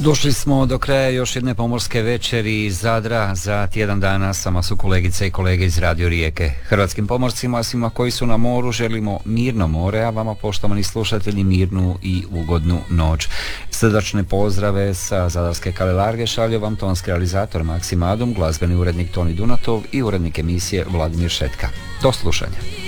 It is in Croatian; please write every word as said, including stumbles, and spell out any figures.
Došli smo do kraja još jedne pomorske večeri iz Zadra. Za tjedan dana sama su kolegice i kolege iz Radio Rijeke. Hrvatskim pomorcima, svima koji su na moru, želimo mirno more, a vama, poštovani slušatelji, mirnu i ugodnu noć. Srdačne pozdrave sa Zadarske Kalelarge šalju vam tonski realizator Maksim Adum, glazbeni urednik Toni Dunatov i urednik emisije Vladimir Šetka. Do slušanja.